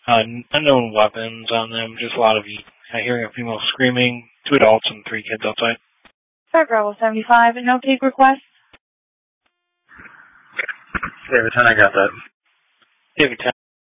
Unknown weapons on them, just a lot of hearing a female screaming, 2 adults and 3 kids outside. Start Bravo 75, and no take request. David 10, I got that. David 10.